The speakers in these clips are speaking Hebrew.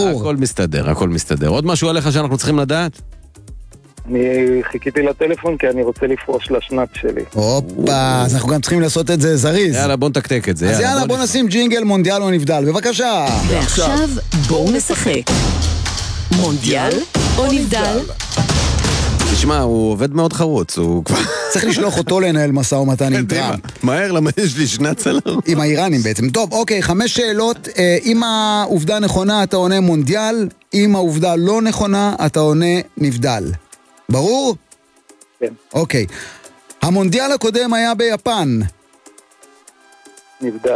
ברור. הכל מסתדר, הכל מסתדר. עוד משהו עליך שאנחנו צריכים לדעת? אני חיכיתי לטלפון כי אני רוצה לפרוש לשנת שלי. הופה, אז אנחנו גם צריכים לעשות את זה זריז. יאללה, בוא נתקתק את זה. אז יאללה, בוא נשים ג'ינגל מונדיאל או נבדל, בבקשה. ועכשיו בואו נשחק. מונדיאל או נבדל? תשמע, הוא עובד מאוד חרוץ, הוא כבר... צריך לשלוח אותו לנהל מסע ומתן עם טראמפ. מהר, למה יש לי שנצל? עם האיראנים בעצם. טוב, אוקיי, 5 שאלות. אם העובדה נכונה, אתה עונה מונדיאל. אם העובדה לא נכונה, אתה עונה נבדל. ברור? כן. אוקיי. המונדיאל הקודם היה ביפן. נבדל.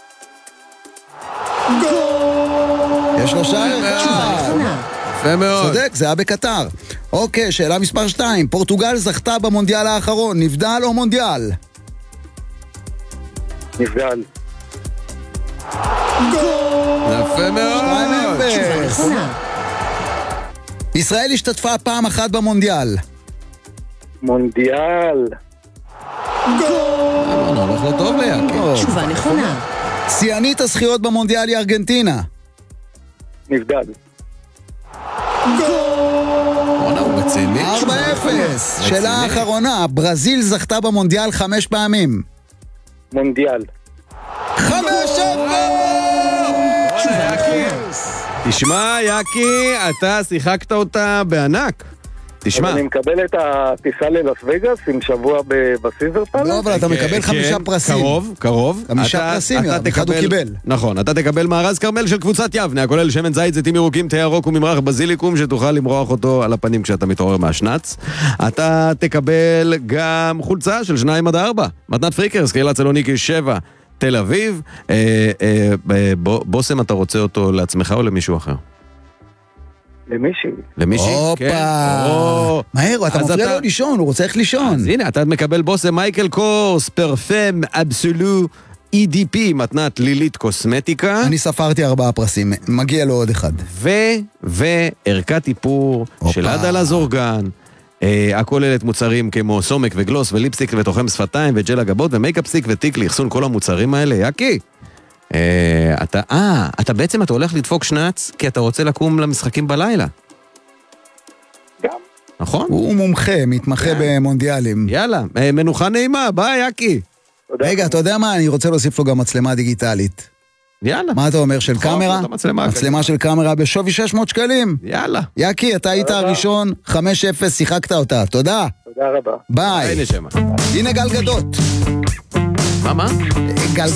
יש לו שער אחד. יפה מאוד. צודק, זה היה בקטר. אוקיי, שאלה מספר 2. פורטוגל זכתה במונדיאל האחרון. נבדל או מונדיאל? נבדל. יפה מאוד. 2-0. ישראל השתתפה פעם אחת במונדיאל. מונדיאל. הולך לו טוב ליאקי. תשובה נכונה. שיאנית הזכיות במונדיאל היא ארגנטינה. נבדל. הוא רציני. 4-0. שאלה האחרונה. ברזיל זכתה במונדיאל 5 פעמים. מונדיאל. 5-0. תשמע, יאקי, אתה שיחקת אותה בענק. תשמע. אני מקבל את הטיסה ללס וגאס עם שבוע בסיזר פלאס? לא, אבל אתה מקבל 5 פרסים. קרוב. 5 פרסים, אחד הוא קיבל. נכון, אתה תקבל מארז קרמל של קבוצת יבנה, הכולל שמן זית, זיתים ירוקים, תה ירוק וממרח בזיליקום, שתוכל למרוח אותו על הפנים כשאתה מתעורר מהשנץ. אתה תקבל גם חולצה של 2-4. מתנת פריקרס, קהילת סלוניקי 7, תל אביב. בוסם, אתה רוצה אותו לעצמך או למישהו אחר? למישהי. הופה. מהר, אתה מפריע לו לישון, הוא רוצה איך לישון. אז הנה, אתה מקבל בוסם מייקל קורס, פרפם, אבסולו, EDP, מתנת לילית קוסמטיקה. אני ספרתי 4 פרסים, מגיע לו עוד אחד. וערכת איפור של עדה לזורגן, הכוללת מוצרים כמו סומק וגלוס וליפסטיק ותוחם שפתיים וג'ל הגבות ומייקאפ סטיק וטיק לאחסון כל המוצרים האלה. יאקי, אתה בעצם הולך לדפוק שנץ כי אתה רוצה לקום למשחקים בלילה. גם. נכון? הוא מומחה, מתמחה במונדיאלים. יאללה, מנוחה נעימה, ביי יאקי. רגע, אתה יודע מה? אני רוצה להוסיף לו גם מצלמה דיגיטלית. יאללה. מה אתה אומר, של קאמרה? מצלמה של קאמרה בשווי 600 שקלים. יאללה. יאקי, אתה היית הראשון, 5-0, שיחקת אותה. תודה. תודה רבה. ביי. ביי נשמה. הנה גל גדות. מה? גל